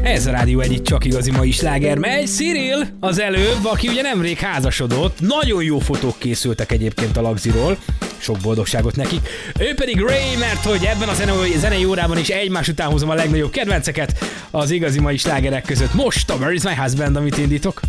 Ez a Rádió Egyik csak igazi mai sláger megy. Cyril az előbb, aki ugye nemrég házasodott. Nagyon jó fotók készültek egyébként a Lagziról. Sok boldogságot nekik. Ő pedig Ray, mert hogy ebben a zenei órában is egymás után hozom a legnagyobb kedvenceket az igazi mai slágerek között. Most a Where is my husband, amit indítok.